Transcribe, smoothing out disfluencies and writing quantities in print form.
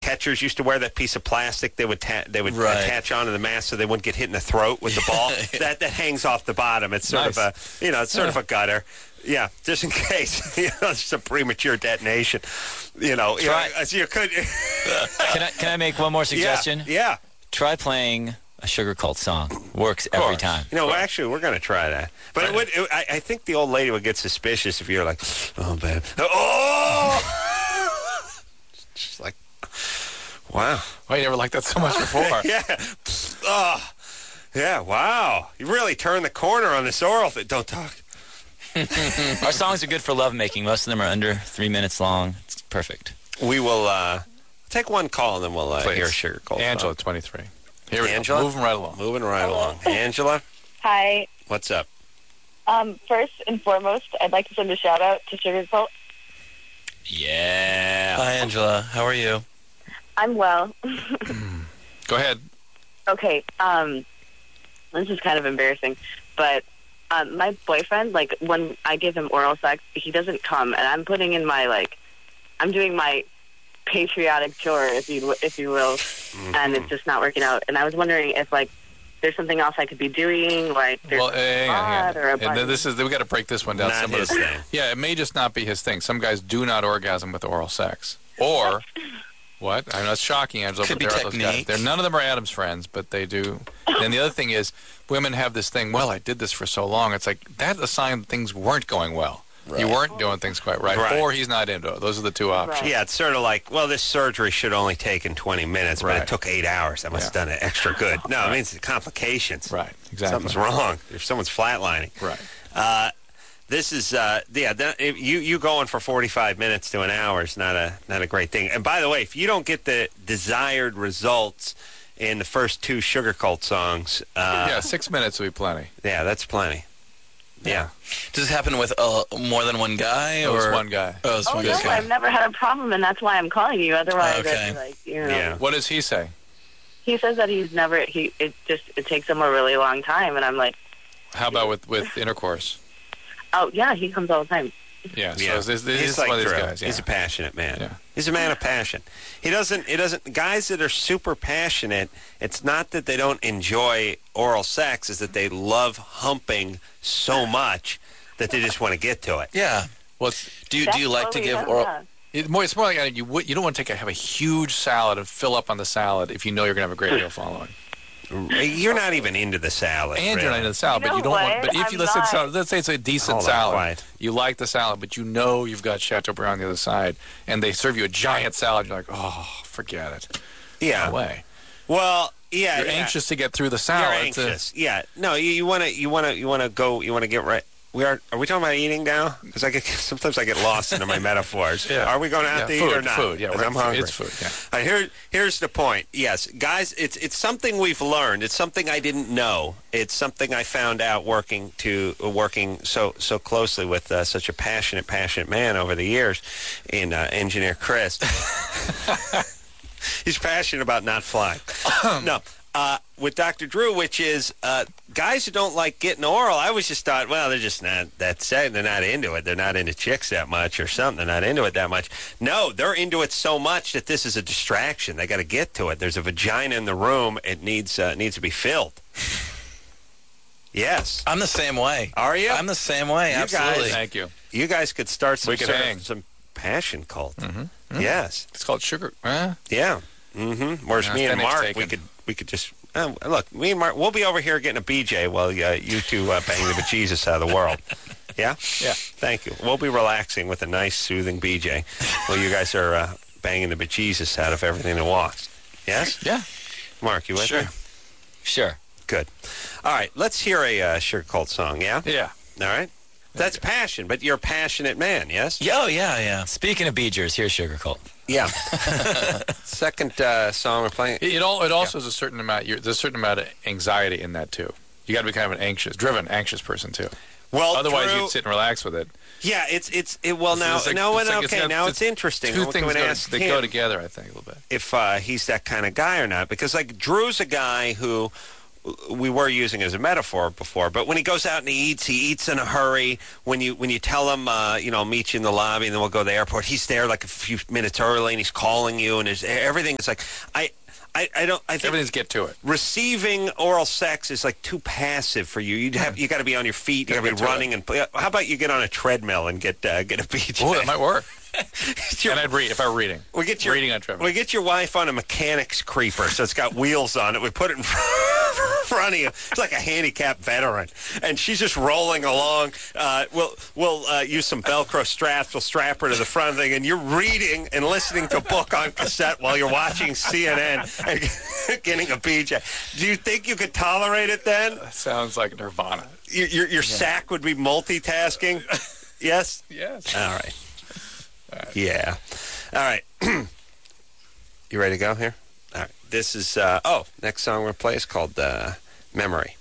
catchers used to wear that piece of plastic they would attach onto the mask so they wouldn't get hit in the throat with the ball. that hangs off the bottom. It's sort of a gutter. Yeah, just in case it's a premature detonation. As you could. Can I make one more suggestion? Yeah. Try playing a Sugar Cult song. Works every time. Actually, we're going to try that. But I think the old lady would get suspicious if you're like, oh, babe. Oh! She's like, wow. Well, you never liked that so much before. Yeah. Oh. Yeah, wow. You really turned the corner on this oral thing. Don't talk. Our songs are good for lovemaking. Most of them are under 3 minutes long. It's perfect. We will take one call and then we'll hear Sugar Cult. Angela, 23. Here we Angela? go. Moving right along. Hello. Angela? Hi. What's up? First and foremost, I'd like to send a shout-out to Sugar Cult. Yeah. Hi, Angela. How are you? I'm well. Go ahead. Okay, this is kind of embarrassing, but my boyfriend, when I give him oral sex, he doesn't come, and I'm putting in I'm doing my patriotic chore, if you will, and it's just not working out. And I was wondering if, there's something else I could be doing, there's a spot or a button. We got to break this one down. Not his thing. Yeah, it may just not be his thing. Some guys do not orgasm with oral sex. Or, what? I know it's shocking, Angela. Could but be there are those guys. technique. None of them are Adam's friends, but they do. And the other thing is, women have this thing, well, I did this for so long. It's like, that's a sign that things weren't going well. Right. You weren't doing things quite right, or he's not into it. Those are the two options. Right. Yeah, it's sort of like, well, this surgery should only taken 20 minutes, but it took 8 hours. I must have done it extra good. No, it means complications. Right, exactly. Something's wrong. If someone's flatlining. Right. This is, you going for 45 minutes to an hour is not a great thing. And by the way, if you don't get the desired results in the first two Sugar Cult songs... 6 minutes will be plenty. Yeah, that's plenty. Yeah. Does it happen with more than one guy? Or it's one guy. Oh, it's one guy. I've never had a problem, and that's why I'm calling you. Otherwise, Okay. I'd be Yeah. What does he say? He says that it takes him a really long time, and I'm like... How about with intercourse? Oh, yeah, he comes all the time. Yeah, so Yeah. this He's one like of these Drew. guys. Yeah. He's a passionate man. Yeah. He's a man of passion. He doesn't. Guys that are super passionate, it's not that they don't enjoy oral sex, it's that they love humping so much that they just want to get to it. Yeah. Well, Do you like to give oral... it's more like you don't want to have a huge salad and fill up on the salad if you know you're going to have a great deal following. You're not even into the salad. And really. you're not into the salad, but you don't want. But if you let's say it's a decent Hold on, salad, quiet. you like the salad, but you know you've got Chateaubriand on the other side, and they serve you a giant salad. You're like, oh, forget it. Yeah. No way. Well, yeah. You're anxious to get through the salad. You're anxious. Yeah. No, you want to get right. Are we talking about eating now? Because sometimes I get lost into my metaphors. Yeah. Are we going out to eat or not? Food. Yeah, 'Cause right. I'm hungry. It's food. Yeah. Here's the point. Yes, guys, it's something we've learned. It's something I didn't know. It's something I found out working so closely with such a passionate man over the years in Engineer Chris. He's passionate about not flying. No. With Dr. Drew, which is guys who don't like getting oral, I always just thought, well, they're just not that sad. They're not into it. They're not into chicks that much or something. They're not into it that much. No, they're into it so much that this is a distraction. They got to get to it. There's a vagina in the room. It needs to be filled. Yes. I'm the same way. Are you? I'm the same way, absolutely. Thank you. You guys could start some hang. some passion cult. Mm-hmm. Yes. It's called sugar. Yeah. Mm-hmm. Whereas me and Mark, we could just look. Me and Mark, we'll be over here getting a BJ while you two bang the bejesus out of the world. Yeah. Yeah. Thank you. We'll be relaxing with a nice, soothing BJ while you guys are banging the bejesus out of everything that walks. Yes. Yeah. Mark, you with Sure. me? Sure. Good. All right. Let's hear a Sugar Cult song. Yeah. Yeah. All right. That's passion, but you're a passionate man. Yes. Yeah. Speaking of Beegers, here's Sugar Cult. Yeah. Second song we're playing. It also is a certain amount. There's a certain amount of anxiety in that too. You got to be kind of an anxious person too. Well, otherwise Drew, you'd sit and relax with it. Yeah, it's interesting. Two things ask they him go together, I think, a little bit. if he's that kind of guy or not, because like Drew's a guy who we were using as a metaphor before, but when he goes out and he eats in a hurry. When you tell him, I'll meet you in the lobby and then we'll go to the airport, he's there like a few minutes early and he's calling you and everything is like, I think everything's get to it. Receiving oral sex is like too passive for you. You got to be on your feet. You got to be running and how about you get on a treadmill and get a BJ? Oh, that might work. And I'd read if I were reading. Reading on treadmill. We get your wife on a mechanic's creeper, so it's got wheels on it. We put it in front of you. It's like a handicapped veteran, and she's just rolling along. We'll use some Velcro straps. We'll strap her to the front thing, and you're reading and listening to a book on cassette while you're watching CNN and getting a BJ. Do you think you could tolerate it then? That sounds like Nirvana. Your sack would be multitasking. Yes. Yes. All right. Yeah. All right. You ready to go here? All right. This is, next song we're going to play is called Memory.